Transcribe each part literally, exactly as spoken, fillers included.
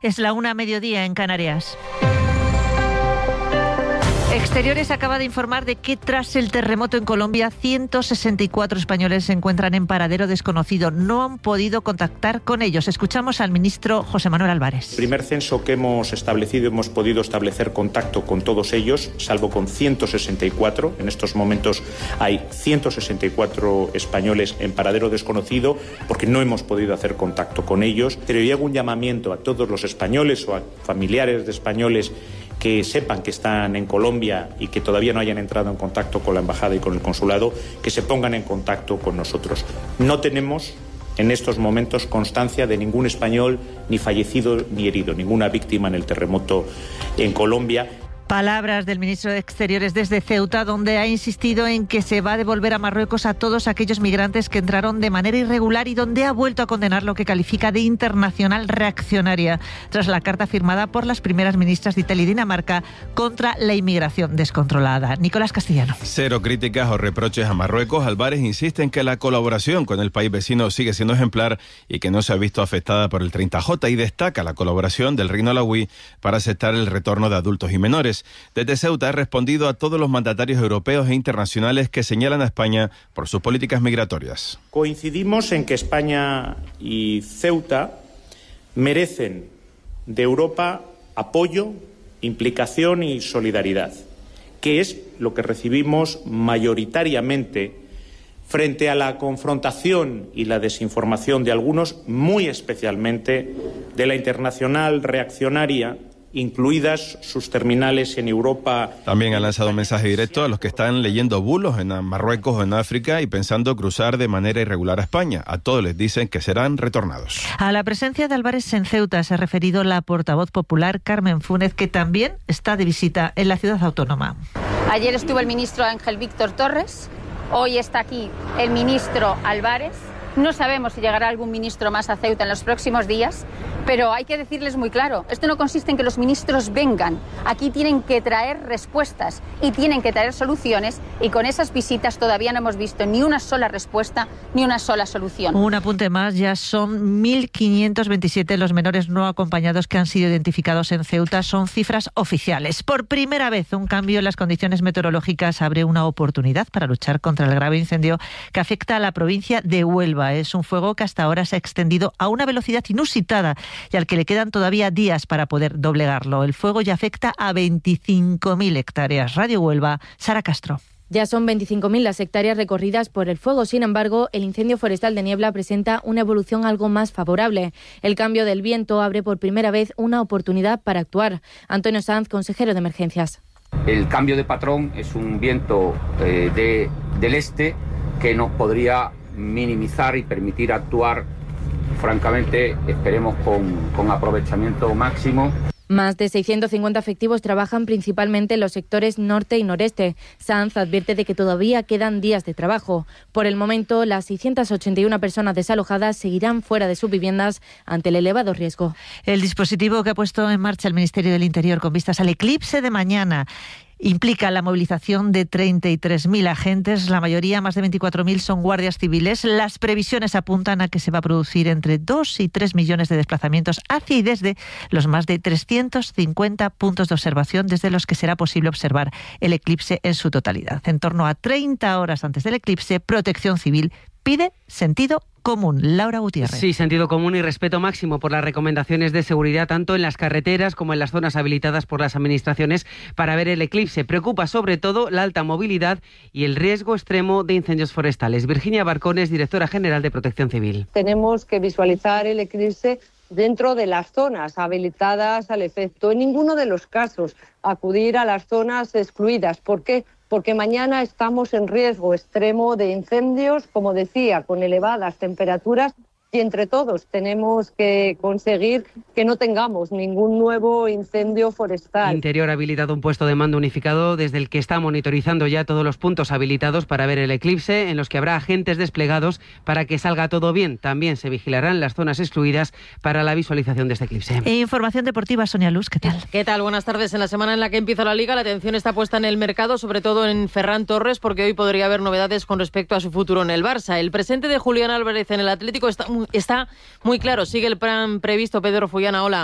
Es la una a mediodía en Canarias. Exteriores acaba de informar de que tras el terremoto en Colombia, ciento sesenta y cuatro españoles se encuentran en paradero desconocido. No han podido contactar con ellos. Escuchamos al ministro José Manuel Álvarez. El primer censo que hemos establecido, hemos podido establecer contacto con todos ellos, salvo con ciento sesenta y cuatro. En estos momentos hay ciento sesenta y cuatro españoles en paradero desconocido porque no hemos podido hacer contacto con ellos. Pero yo hago un llamamiento a todos los españoles o a familiares de españoles que sepan que están en Colombia y que todavía no hayan entrado en contacto con la embajada y con el consulado, que se pongan en contacto con nosotros. No tenemos en estos momentos constancia de ningún español ni fallecido ni herido, ninguna víctima en el terremoto en Colombia. Palabras del ministro de Exteriores desde Ceuta, donde ha insistido en que se va a devolver a Marruecos a todos aquellos migrantes que entraron de manera irregular y donde ha vuelto a condenar lo que califica de internacional reaccionaria, tras la carta firmada por las primeras ministras de Italia y Dinamarca contra la inmigración descontrolada. Nicolás Castellano. Cero críticas o reproches a Marruecos. Álvarez insiste en que la colaboración con el país vecino sigue siendo ejemplar y que no se ha visto afectada por el treinta J, y destaca la colaboración del Reino Alauí para aceptar el retorno de adultos y menores. Desde Ceuta ha respondido a todos los mandatarios europeos e internacionales que señalan a España por sus políticas migratorias. Coincidimos en que España y Ceuta merecen de Europa apoyo, implicación y solidaridad, que es lo que recibimos mayoritariamente frente a la confrontación y la desinformación de algunos, muy especialmente de la internacional reaccionaria, incluidas sus terminales en Europa. También ha lanzado un mensaje directo a los que están leyendo bulos en Marruecos o en África y pensando cruzar de manera irregular a España. A todos les dicen que serán retornados. A la presencia de Álvarez en Ceuta se ha referido la portavoz popular Carmen Fúnez, que también está de visita en la ciudad autónoma. Ayer estuvo el ministro Ángel Víctor Torres, hoy está aquí el ministro Álvarez. No sabemos si llegará algún ministro más a Ceuta en los próximos días, pero hay que decirles muy claro, esto no consiste en que los ministros vengan, aquí tienen que traer respuestas y tienen que traer soluciones, y con esas visitas todavía no hemos visto ni una sola respuesta ni una sola solución. Un apunte más, ya son mil quinientos veintisiete los menores no acompañados que han sido identificados en Ceuta, son cifras oficiales. Por primera vez, un cambio en las condiciones meteorológicas abre una oportunidad para luchar contra el grave incendio que afecta a la provincia de Huelva. Es un fuego que hasta ahora se ha extendido a una velocidad inusitada y al que le quedan todavía días para poder doblegarlo. El fuego ya afecta a veinticinco mil hectáreas. Radio Huelva, Sara Castro. Ya son veinticinco mil las hectáreas recorridas por el fuego. Sin embargo, el incendio forestal de Niebla presenta una evolución algo más favorable. El cambio del viento abre por primera vez una oportunidad para actuar. Antonio Sanz, consejero de Emergencias. El cambio de patrón es un viento eh, de, del este que nos podría minimizar y permitir actuar, francamente, esperemos con, con aprovechamiento máximo. Más de seiscientos cincuenta efectivos trabajan principalmente en los sectores norte y noreste. Sanz advierte de que todavía quedan días de trabajo. Por el momento, las seiscientas ochenta y una personas desalojadas seguirán fuera de sus viviendas ante el elevado riesgo. El dispositivo que ha puesto en marcha el Ministerio del Interior con vistas al eclipse de mañana implica la movilización de treinta y tres mil agentes, la mayoría, más de veinticuatro mil, son guardias civiles. Las previsiones apuntan a que se va a producir entre dos y tres millones de desplazamientos hacia y desde los más de trescientos cincuenta puntos de observación desde los que será posible observar el eclipse en su totalidad. En torno a treinta horas antes del eclipse, Protección Civil pide sentido común. Laura Gutiérrez. Sí, sentido común y respeto máximo por las recomendaciones de seguridad tanto en las carreteras como en las zonas habilitadas por las administraciones para ver el eclipse. Preocupa sobre todo la alta movilidad y el riesgo extremo de incendios forestales. Virginia Barcones, directora general de Protección Civil. Tenemos que visualizar el eclipse dentro de las zonas habilitadas al efecto. En ninguno de los casos acudir a las zonas excluidas. ¿Por qué? Porque mañana estamos en riesgo extremo de incendios, como decía, con elevadas temperaturas, y entre todos tenemos que conseguir que no tengamos ningún nuevo incendio forestal. Interior ha habilitado un puesto de mando unificado desde el que está monitorizando ya todos los puntos habilitados para ver el eclipse, en los que habrá agentes desplegados para que salga todo bien. También se vigilarán las zonas excluidas para la visualización de este eclipse. E información deportiva, Sonia Luz, ¿qué tal? ¿Qué tal? Buenas tardes. En la semana en la que empieza la Liga, la atención está puesta en el mercado, sobre todo en Ferran Torres, porque hoy podría haber novedades con respecto a su futuro en el Barça. El presente de Julián Álvarez en el Atlético está Está muy claro, sigue el plan previsto. Pedro Fullana, hola.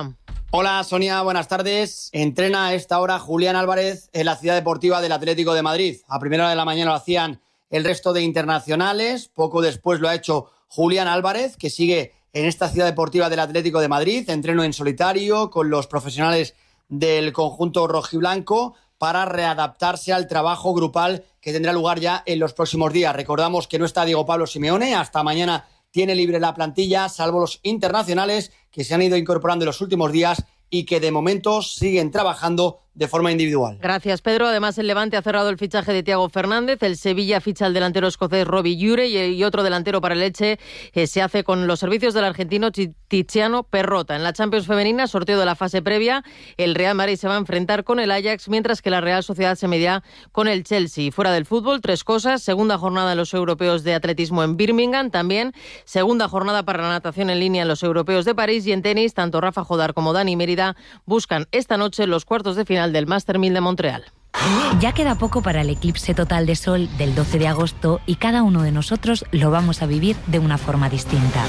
Hola Sonia, buenas tardes. Entrena a esta hora Julián Álvarez en la Ciudad Deportiva del Atlético de Madrid. A primera hora de la mañana lo hacían el resto de internacionales. Poco después lo ha hecho Julián Álvarez, que sigue en esta Ciudad Deportiva del Atlético de Madrid. Entreno en solitario con los profesionales del conjunto rojiblanco para readaptarse al trabajo grupal que tendrá lugar ya en los próximos días. Recordamos que no está Diego Pablo Simeone. Hasta mañana tiene libre la plantilla, salvo los internacionales que se han ido incorporando en los últimos días y que de momento siguen trabajando de forma individual. Gracias, Pedro. Además, el Levante ha cerrado el fichaje de Thiago Fernández, el Sevilla ficha al delantero escocés Robbie Ure y otro delantero para el Elche eh, se hace con los servicios del argentino Tiziano Perrota. En la Champions femenina, sorteo de la fase previa, el Real Madrid se va a enfrentar con el Ajax, mientras que la Real Sociedad se medirá con el Chelsea. Fuera del fútbol, tres cosas. Segunda jornada en los europeos de atletismo en Birmingham, también segunda jornada para la natación en línea en los europeos de París, y en tenis, tanto Rafa Jodar como Dani Mérida buscan esta noche los cuartos de final del Master mil de Montreal. Ya queda poco para el eclipse total de sol del doce de agosto y cada uno de nosotros lo vamos a vivir de una forma distinta.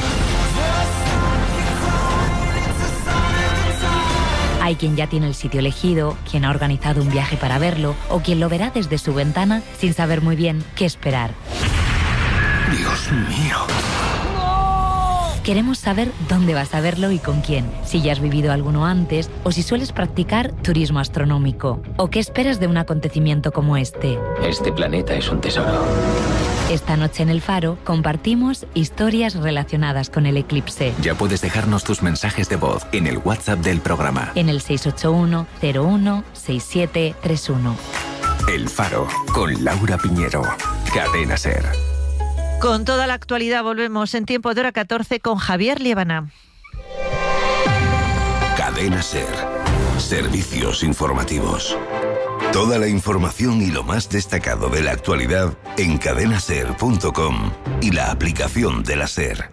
Hay quien ya tiene el sitio elegido, quien ha organizado un viaje para verlo o quien lo verá desde su ventana sin saber muy bien qué esperar. Dios mío. Queremos saber dónde vas a verlo y con quién, si ya has vivido alguno antes o si sueles practicar turismo astronómico. ¿O qué esperas de un acontecimiento como este? Este planeta es un tesoro. Esta noche en El Faro compartimos historias relacionadas con el eclipse. Ya puedes dejarnos tus mensajes de voz en el WhatsApp del programa. En el seis ocho uno, cero uno, seis siete tres uno. El Faro, con Laura Piñero. Cadena SER. Con toda la actualidad volvemos en tiempo de hora catorce con Javier Liébana. Cadena SER. Servicios informativos. Toda la información y lo más destacado de la actualidad en cadena ser punto com y la aplicación de la SER.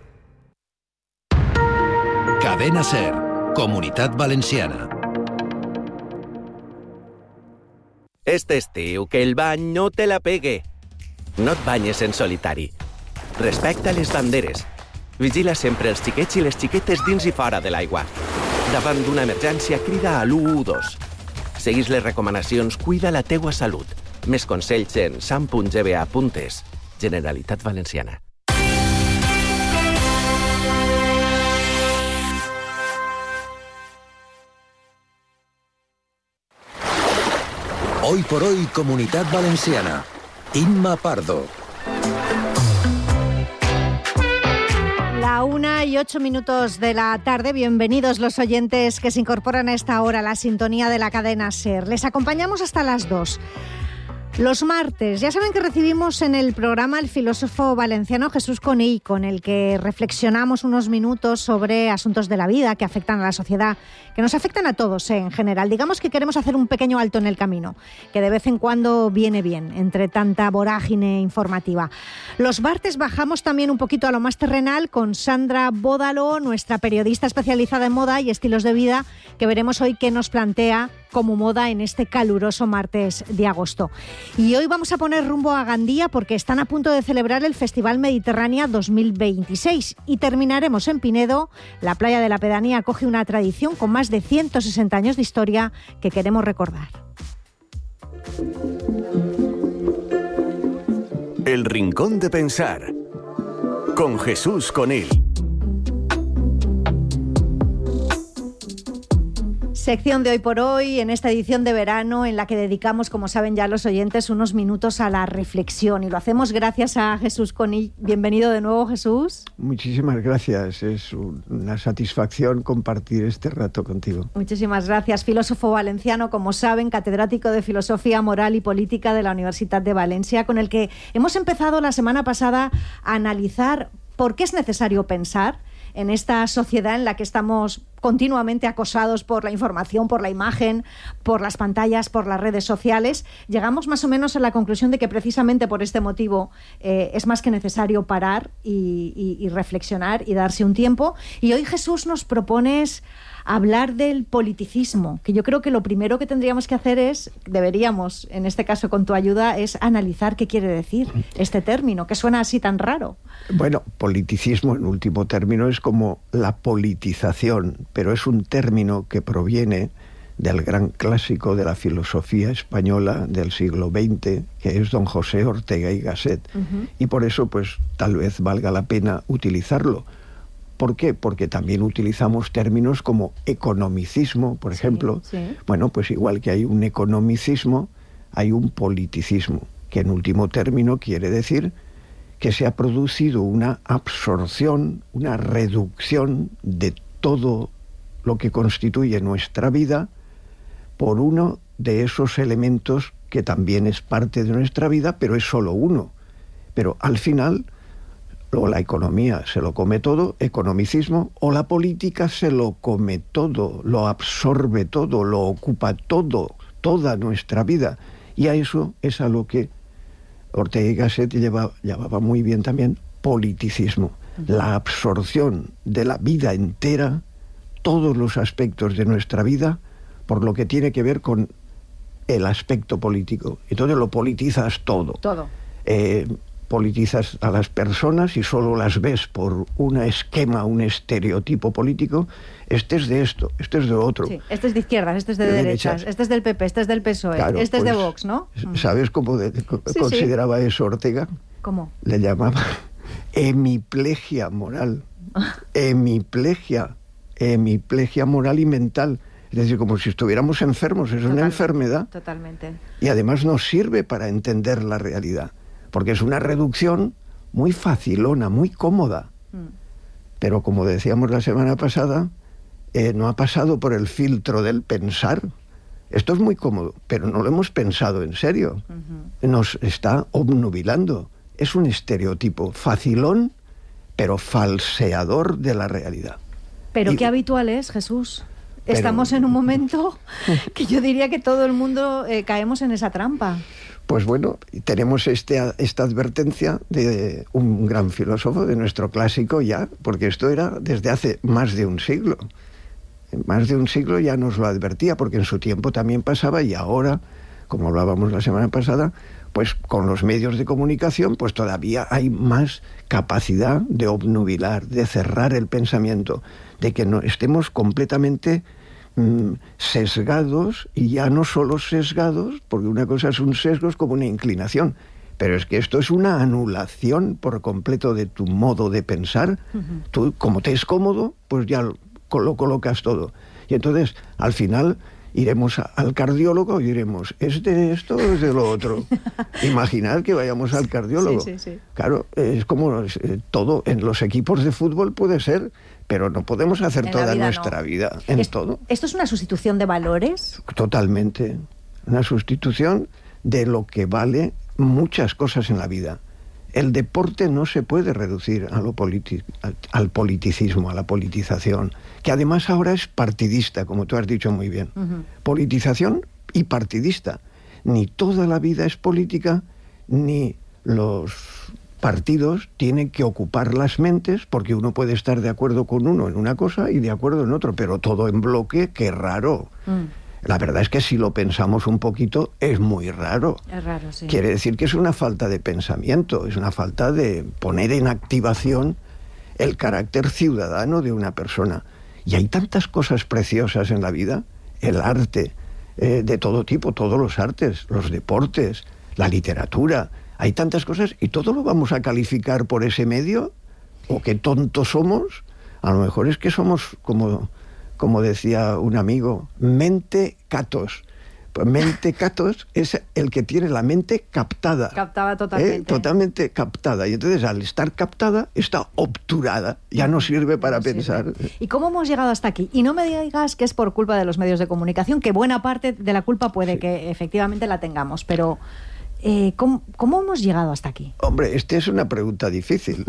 Cadena SER, Comunitat Valenciana. Este estiu, que el bany no te la pegue. No et banyes en solitari. Respecta les banderes. Vigila sempre els xiquets i les xiquetes dins i fora de l'aigua. Davant d'una emergència, crida a l'u u dos. Seguís les recomanacions, cuida la teua salut. Més consells en sam punt g b a punt e s. Generalitat Valenciana. Hoy por hoy, Comunitat Valenciana. Inma Pardo. La una y ocho minutos de la tarde. Bienvenidos los oyentes que se incorporan a esta hora a la sintonía de la cadena SER. Les acompañamos hasta las dos. Los martes, ya saben que recibimos en el programa al filósofo valenciano Jesús Conill, con el que reflexionamos unos minutos sobre asuntos de la vida que afectan a la sociedad, que nos afectan a todos, ¿eh? En general. Digamos que queremos hacer un pequeño alto en el camino, que de vez en cuando viene bien, entre tanta vorágine informativa. Los martes bajamos también un poquito a lo más terrenal con Sandra Bódalo, nuestra periodista especializada en moda y estilos de vida, que veremos hoy qué nos plantea como moda en este caluroso martes de agosto. Y hoy vamos a poner rumbo a Gandía porque están a punto de celebrar el Festival Mediterránea dos mil veintiséis y terminaremos en Pinedo. La playa de la Pedanía acoge una tradición con más de ciento sesenta años de historia que queremos recordar. El Rincón de Pensar con Jesús Conill. Sección de Hoy por Hoy, en esta edición de verano en la que dedicamos, como saben ya los oyentes, unos minutos a la reflexión, y lo hacemos gracias a Jesús Conill. Bienvenido de nuevo, Jesús. Muchísimas gracias, es una satisfacción compartir este rato contigo. Muchísimas gracias. Filósofo valenciano, como saben, catedrático de Filosofía Moral y Política de la Universidad de Valencia, con el que hemos empezado la semana pasada a analizar por qué es necesario pensar en esta sociedad en la que estamos continuamente acosados por la información, por la imagen, por las pantallas, por las redes sociales. Llegamos más o menos a la conclusión de que precisamente por este motivo eh, es más que necesario parar y, y, y reflexionar y darse un tiempo. Y hoy, Jesús, nos propones hablar del politicismo, que yo creo que lo primero que tendríamos que hacer es, deberíamos, en este caso con tu ayuda, es analizar qué quiere decir este término, que suena así tan raro. Bueno, politicismo en último término es como la politización, pero es un término que proviene del gran clásico de la filosofía española del siglo veinte, que es don José Ortega y Gasset. Uh-huh. Y por eso, pues, tal vez valga la pena utilizarlo. ¿Por qué? Porque también utilizamos términos como economicismo, por ejemplo. Sí, sí. Bueno, pues igual que hay un economicismo, hay un politicismo, que en último término quiere decir que se ha producido una absorción, una reducción de todo lo que constituye nuestra vida por uno de esos elementos que también es parte de nuestra vida, pero es solo uno. Pero al final, o la economía se lo come todo, economicismo, o la política se lo come todo, lo absorbe todo, lo ocupa todo, toda nuestra vida. Y a eso es a lo que Ortega y Gasset llevaba, llevaba muy bien también politicismo. La absorción de la vida entera, todos los aspectos de nuestra vida, por lo que tiene que ver con el aspecto político. Entonces lo politizas todo. Todo. Eh, politizas a las personas y solo las ves por un esquema, un estereotipo político. Este es de esto, este es de otro. Sí, este es de izquierdas, este es de, de derechas, derechas, este es del P P, este es del P S O E, claro, este pues, es de Vox, ¿no? ¿Sabes cómo de, co sí, consideraba sí. eso Ortega? ¿Cómo? Le llamaba hemiplegia moral. Hemiplegia. Hemiplegia moral y mental. Es decir, como si estuviéramos enfermos, es Totalmente. una enfermedad. Totalmente. Y además nos sirve para entender la realidad, porque es una reducción muy facilona, muy cómoda. Mm. Pero como decíamos la semana pasada, eh, no ha pasado por el filtro del pensar. Esto es muy cómodo, pero no lo hemos pensado en serio. Uh-huh. Nos está obnubilando. Es un estereotipo facilón, pero falseador de la realidad. Pero y, qué habitual es, Jesús. Pero, Estamos en un momento que yo diría que todo el mundo eh, caemos en esa trampa. Pues bueno, tenemos este, esta advertencia de un gran filósofo de nuestro clásico ya, porque esto era desde hace más de un siglo. Más de un siglo ya nos lo advertía, porque en su tiempo también pasaba, y ahora, como hablábamos la semana pasada, pues con los medios de comunicación, pues todavía hay más capacidad de obnubilar, de cerrar el pensamiento, de que no estemos completamente mmm, sesgados, y ya no solo sesgados, porque una cosa es un sesgo, es como una inclinación, pero es que esto es una anulación por completo de tu modo de pensar. Uh-huh. Tú, como te es cómodo, pues ya lo, lo colocas todo. Y entonces, al final, iremos a, al cardiólogo y diremos, ¿es de esto o es de lo otro? Imaginad que vayamos al cardiólogo. Sí, sí, sí. Claro, es como eh, todo, en los equipos de fútbol puede ser, pero no podemos hacer en toda vida, nuestra no. vida en es, todo. ¿Esto es una sustitución de valores? Totalmente. Una sustitución de lo que vale muchas cosas en la vida. El deporte no se puede reducir a lo politi- al politicismo, a la politización, que además ahora es partidista, como tú has dicho muy bien. Uh-huh. Politización y partidista. Ni toda la vida es política, ni los partidos tienen que ocupar las mentes, porque uno puede estar de acuerdo con uno en una cosa y de acuerdo en otro, pero todo en bloque, qué raro. Uh-huh. La verdad es que si lo pensamos un poquito, es muy raro. Es raro, sí. Quiere decir que es una falta de pensamiento, es una falta de poner en activación el carácter ciudadano de una persona. Y hay tantas cosas preciosas en la vida, el arte eh, de todo tipo, todos los artes, los deportes, la literatura, hay tantas cosas, y todo lo vamos a calificar por ese medio, o qué tontos somos. A lo mejor es que somos como... como decía un amigo, mente catos. Pues mente catos es el que tiene la mente captada. Captada totalmente. ¿Eh? Totalmente captada. Y entonces, al estar captada, está obturada. Ya no sirve para no pensar. Sirve. ¿Y cómo hemos llegado hasta aquí? Y no me digas que es por culpa de los medios de comunicación, que buena parte de la culpa puede sí. que efectivamente la tengamos, pero... Eh, ¿cómo, ¿Cómo hemos llegado hasta aquí? Hombre, esta es una pregunta difícil.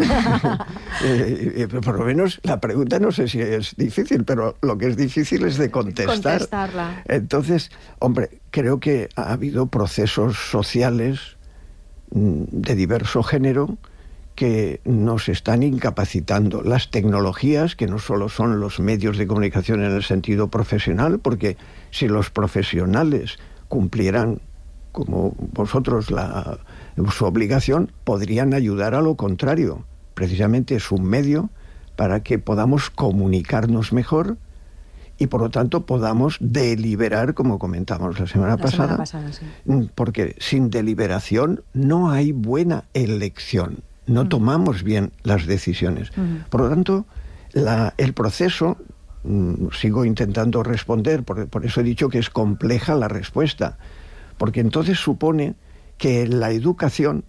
eh, eh, por lo menos la pregunta no sé si es difícil, pero lo que es difícil es de contestar. Contestarla. Entonces, hombre, creo que ha habido procesos sociales mmm, de diverso género que nos están incapacitando. Las tecnologías, que no solo son los medios de comunicación en el sentido profesional, porque si los profesionales cumplieran como vosotros la, su obligación, podrían ayudar a lo contrario. Precisamente es un medio para que podamos comunicarnos mejor, y por lo tanto podamos deliberar, como comentamos la semana la pasada, semana pasada sí. porque sin deliberación no hay buena elección, no mm. tomamos bien las decisiones. Mm. Por lo tanto, la, el proceso, mm, sigo intentando responder, por, por eso he dicho que es compleja la respuesta, porque entonces supone que la educación,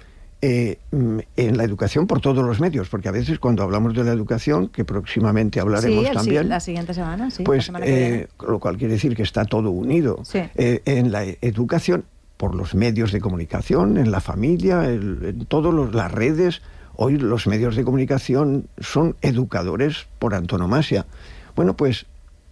Eh, en la educación por todos los medios, porque a veces cuando hablamos de la educación, que próximamente hablaremos sí, el, también, la siguiente semana, sí, pues, la semana que viene. Eh, lo cual quiere decir que está todo unido. Sí. Eh, en la educación, por los medios de comunicación, en la familia, el, en todas las redes, hoy los medios de comunicación son educadores por antonomasia. Bueno, pues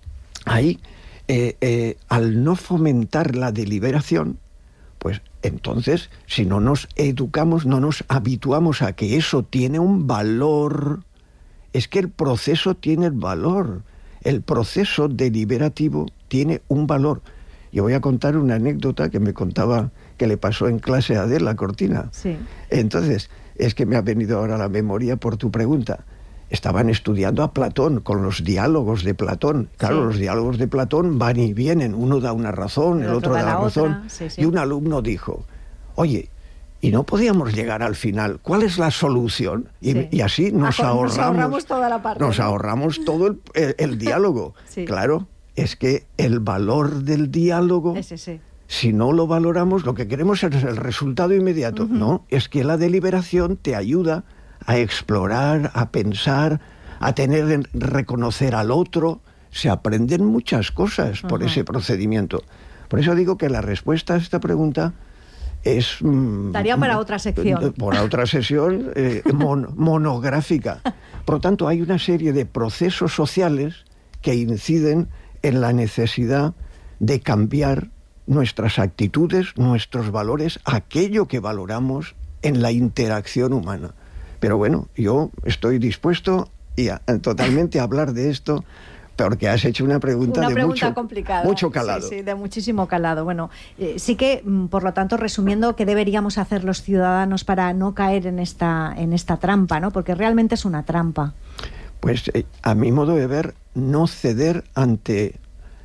ahí, eh, eh, al no fomentar la deliberación, pues entonces, si no nos educamos, no nos habituamos a que eso tiene un valor, es que el proceso tiene el valor, el proceso deliberativo tiene un valor. Yo voy a contar una anécdota que me contaba, que le pasó en clase a Adela Cortina. Sí. Entonces, es que me ha venido ahora a la memoria por tu pregunta. Estaban estudiando a Platón, con los diálogos de Platón. Claro, sí. Los diálogos de Platón van y vienen, uno da una razón, el, el otro, otro da la razón. Sí, sí. Y un alumno dijo, oye, ¿y no podíamos llegar al final? ¿Cuál es la solución? Y, sí. y así nos ah, ahorramos, nos ahorramos toda la parte. Nos ¿no? ahorramos todo el, el, el diálogo. Sí. Claro, es que el valor del diálogo, Ese, sí. si no lo valoramos, lo que queremos es el resultado inmediato. Uh-huh. No, es que la deliberación te ayuda a explorar, a pensar, a tener, reconocer al otro. Se aprenden muchas cosas por uh-huh. ese procedimiento. Por eso digo que la respuesta a esta pregunta es... Daría para otra sección. Para otra sesión eh, mon, monográfica. Por lo tanto, hay una serie de procesos sociales que inciden en la necesidad de cambiar nuestras actitudes, nuestros valores, aquello que valoramos en la interacción humana. Pero bueno, yo estoy dispuesto y a, a, totalmente a hablar de esto, porque has hecho una pregunta, una de pregunta mucho, complicada. mucho calado. Sí, sí, de muchísimo calado. Bueno, eh, sí que, por lo tanto, resumiendo, ¿qué deberíamos hacer los ciudadanos para no caer en esta, en esta trampa, ¿no? Porque realmente es una trampa. Pues, eh, a mi modo de ver, no ceder ante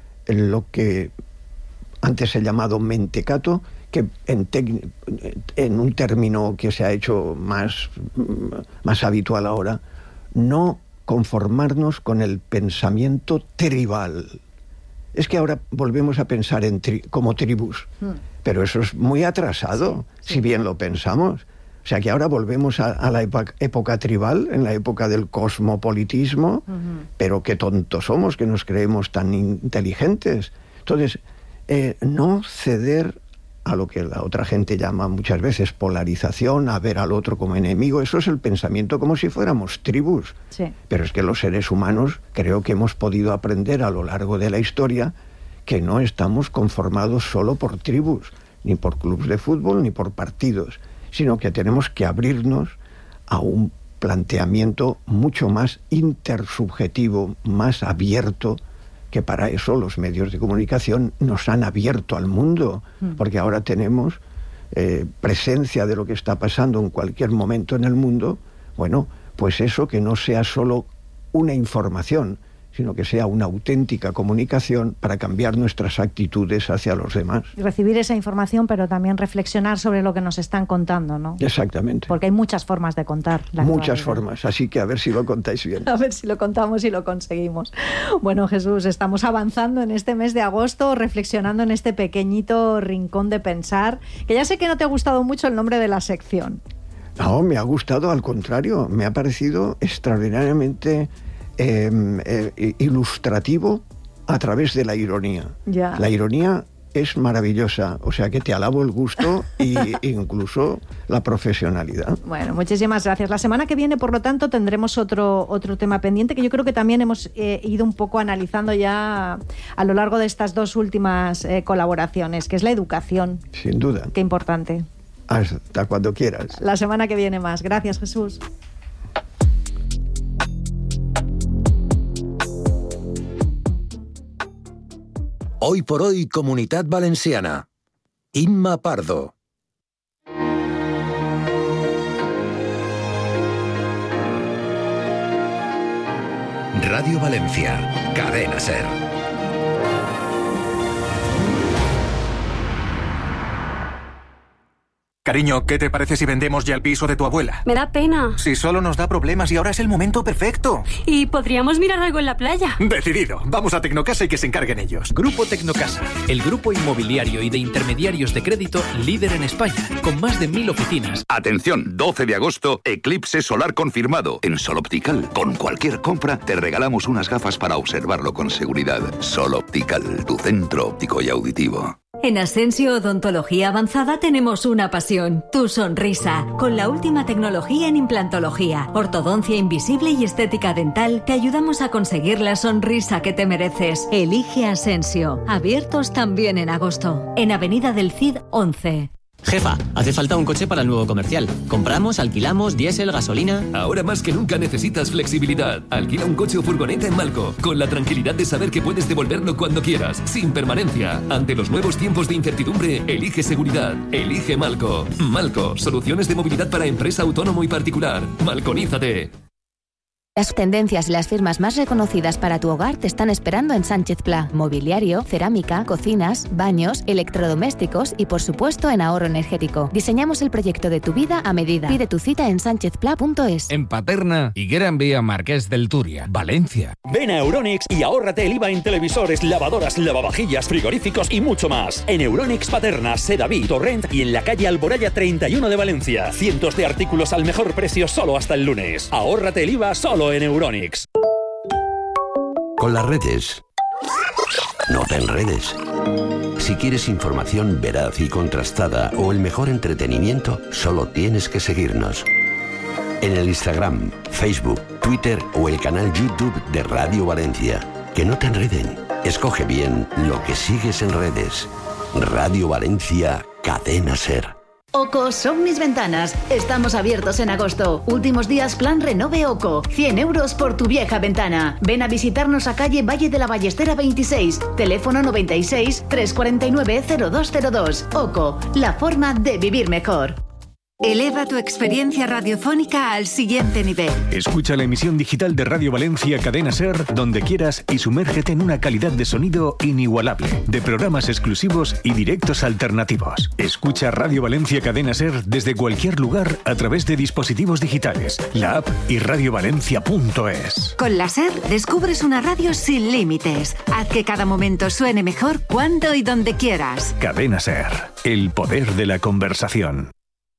lo que antes he llamado mentecato, que en, tec- en un término que se ha hecho más, más habitual ahora, no conformarnos con el pensamiento tribal. Es que ahora volvemos a pensar en tri- como tribus, mm. pero eso es muy atrasado, sí, sí. si bien lo pensamos. O sea que ahora volvemos a, a la época, época tribal, en la época del cosmopolitismo, uh-huh. pero qué tontos somos, que nos creemos tan inteligentes. Entonces, eh, no ceder a lo que la otra gente llama muchas veces polarización, a ver al otro como enemigo. Eso es el pensamiento como si fuéramos tribus. Sí. Pero es que los seres humanos creo que hemos podido aprender a lo largo de la historia que no estamos conformados solo por tribus, ni por clubes de fútbol, ni por partidos, sino que tenemos que abrirnos a un planteamiento mucho más intersubjetivo, más abierto, que para eso los medios de comunicación nos han abierto al mundo, porque ahora tenemos eh, presencia de lo que está pasando en cualquier momento en el mundo. Bueno, pues eso, que no sea solo una información, sino que sea una auténtica comunicación para cambiar nuestras actitudes hacia los demás. Y recibir esa información, pero también reflexionar sobre lo que nos están contando, ¿no? Exactamente. Porque hay muchas formas de contar la Muchas actualidad. formas, así que a ver si lo contáis bien. A ver si lo contamos y lo conseguimos. Bueno, Jesús, estamos avanzando en este mes de agosto, reflexionando en este pequeñito rincón de pensar, que ya sé que no te ha gustado mucho el nombre de la sección. No, me ha gustado, al contrario, me ha parecido extraordinariamente... Eh, eh, ilustrativo a través de la ironía. Ya. La ironía es maravillosa, o sea que te alabo el gusto e incluso la profesionalidad. Bueno, muchísimas gracias. La semana que viene, por lo tanto, tendremos otro, otro tema pendiente que yo creo que también hemos eh, ido un poco analizando ya a lo largo de estas dos últimas eh, colaboraciones, que es la educación. Sin duda. Qué importante. Hasta cuando quieras. La semana que viene más. Gracias, Jesús. Hoy por hoy, Comunitat Valenciana. Inma Pardo. Radio Valencia, Cadena SER. Cariño, ¿qué te parece si vendemos ya el piso de tu abuela? Me da pena. Si solo nos da problemas y ahora es el momento perfecto. ¿Y podríamos mirar algo en la playa? Decidido. Vamos a Tecnocasa y que se encarguen ellos. Grupo Tecnocasa, el grupo inmobiliario y de intermediarios de crédito líder en España, con más de mil oficinas. Atención, doce de agosto, eclipse solar confirmado en Sol Optical. Con cualquier compra te regalamos unas gafas para observarlo con seguridad. Sol Optical, tu centro óptico y auditivo. En Asensio Odontología Avanzada tenemos una pasión, tu sonrisa. Con la última tecnología en implantología, ortodoncia invisible y estética dental, te ayudamos a conseguir la sonrisa que te mereces. Elige Asensio. Abiertos también en agosto. En Avenida del Cid once. Jefa, hace falta un coche para el nuevo comercial. Compramos, alquilamos, diésel, gasolina... Ahora más que nunca necesitas flexibilidad. Alquila un coche o furgoneta en Malco, con la tranquilidad de saber que puedes devolverlo cuando quieras, sin permanencia. Ante los nuevos tiempos de incertidumbre, elige seguridad. Elige Malco. Malco, soluciones de movilidad para empresa, autónomo y particular. Malconízate. Las tendencias y las firmas más reconocidas para tu hogar te están esperando en Sánchez Pla. Mobiliario, cerámica, cocinas, baños, electrodomésticos y por supuesto en ahorro energético. Diseñamos el proyecto de tu vida a medida. Pide tu cita en sánchez pla punto es. En Paterna y Gran Vía Marqués del Turia, Valencia. Ven a Euronics y ahórrate el I V A en televisores, lavadoras, lavavajillas, frigoríficos y mucho más. En Euronics Paterna, Sedaví, Torrent y en la calle Alboraya treinta y uno de Valencia. Cientos de artículos al mejor precio solo hasta el lunes. Ahórrate el I V A solo en Euronics. Con las redes, no te enredes. Si quieres información veraz y contrastada o el mejor entretenimiento, solo tienes que seguirnos. En el Instagram, Facebook, Twitter o el canal YouTube de Radio Valencia. Que no te enreden. Escoge bien lo que sigues en redes. Radio Valencia, Cadena SER. OCO son mis ventanas. Estamos abiertos en agosto. Últimos días plan Renove OCO. cien euros por tu vieja ventana. Ven a visitarnos a calle Valle de la Ballestera veintiséis. Teléfono noventa y seis, trescientos cuarenta y nueve, cero dos cero dos. OCO, la forma de vivir mejor. Eleva tu experiencia radiofónica al siguiente nivel. Escucha la emisión digital de Radio Valencia Cadena SER donde quieras y sumérgete en una calidad de sonido inigualable, de programas exclusivos y directos alternativos. Escucha Radio Valencia Cadena SER desde cualquier lugar a través de dispositivos digitales, la app y radio valencia punto es. Con la SER descubres una radio sin límites. Haz que cada momento suene mejor cuando y donde quieras. Cadena SER, el poder de la conversación.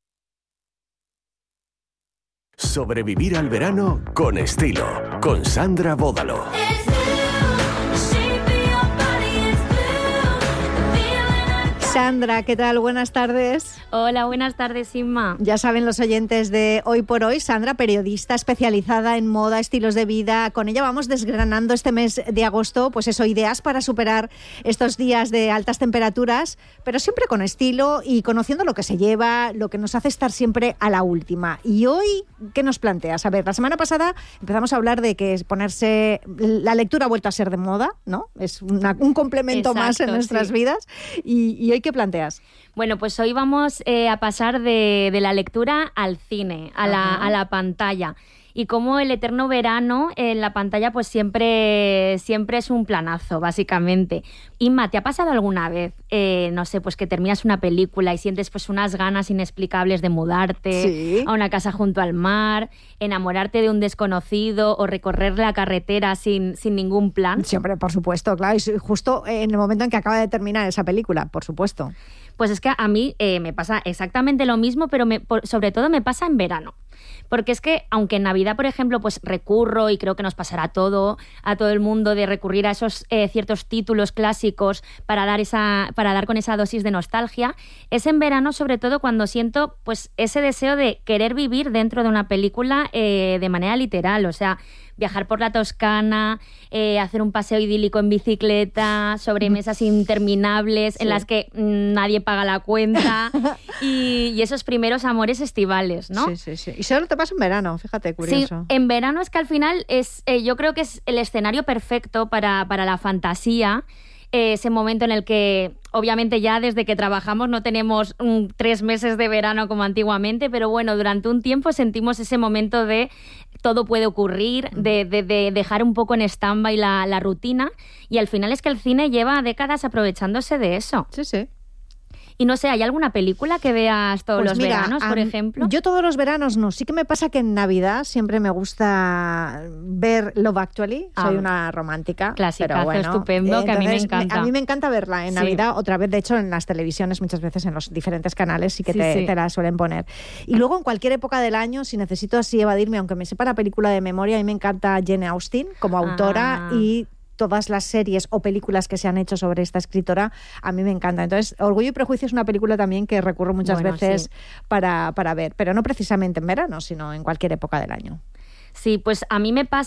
Sobrevivir al verano con estilo, con Sandra Bódalo. Sandra, ¿qué tal? Buenas tardes. Hola, buenas tardes, Inma. Ya saben los oyentes de Hoy por Hoy, Sandra, periodista especializada en moda, estilos de vida. Con ella vamos desgranando este mes de agosto, pues eso, ideas para superar estos días de altas temperaturas, pero siempre con estilo y conociendo lo que se lleva, lo que nos hace estar siempre a la última. Y hoy, ¿qué nos planteas? A ver, la semana pasada empezamos a hablar de que ponerse... La lectura ha vuelto a ser de moda, ¿no? Es una, un complemento Exacto, más en nuestras sí. vidas. Y, y hoy, ¿qué planteas? Bueno, pues hoy vamos eh, a pasar de, de la lectura al cine, a la, a la pantalla. Y como el eterno verano en la pantalla pues siempre, siempre es un planazo, básicamente. Inma, ¿te ha pasado alguna vez, eh, no sé, pues que terminas una película y sientes pues unas ganas inexplicables de mudarte sí. a una casa junto al mar, enamorarte de un desconocido o recorrer la carretera sin, sin ningún plan? Siempre, por supuesto, claro. Y justo en el momento en que acaba de terminar esa película, por supuesto. Pues es que a mí eh, me pasa exactamente lo mismo, pero me, por, sobre todo me pasa en verano. Porque es que, aunque en Navidad, por ejemplo, pues recurro, y creo que nos pasará a todo, a todo el mundo, de recurrir a esos eh, ciertos títulos clásicos para dar, esa, para dar con esa dosis de nostalgia, es en verano, sobre todo, cuando siento pues ese deseo de querer vivir dentro de una película eh, de manera literal. O sea, viajar por la Toscana, eh, hacer un paseo idílico en bicicleta, sobremesas interminables sí. en las que mmm, nadie paga la cuenta y, y esos primeros amores estivales, ¿no? Sí, sí, sí. Y solo te pasa en verano, fíjate, curioso. Sí, en verano es que al final es, eh, yo creo que es el escenario perfecto para, para la fantasía. Eh, ese momento en el que, obviamente ya desde que trabajamos no tenemos un, tres meses de verano como antiguamente, pero bueno, durante un tiempo sentimos ese momento de todo puede ocurrir, de, de, de dejar un poco en stand-by la, la rutina, y al final es que el cine lleva décadas aprovechándose de eso. Sí, sí. Y no sé, ¿hay alguna película que veas todos Pues los mira, veranos, por um, ejemplo? Yo todos los veranos no. Sí que me pasa que en Navidad siempre me gusta ver Love Actually. Soy Ah, una romántica. clasicazo, pero bueno, estupendo, que a mí me entonces, encanta. A mí me encanta verla en Sí. Navidad. Otra vez, de hecho, en las televisiones, muchas veces en los diferentes canales sí que Sí, te, sí. te la suelen poner. Y luego, en cualquier época del año, si necesito así evadirme, aunque me sepa la película de memoria, a mí me encanta Jane Austen como autora Ah. y todas las series o películas que se han hecho sobre esta escritora, a mí me encanta. Entonces, Orgullo y Prejuicio es una película también que recurro muchas Bueno, veces sí. para, para ver, pero no precisamente en verano, sino en cualquier época del año. Sí, pues a mí me pasa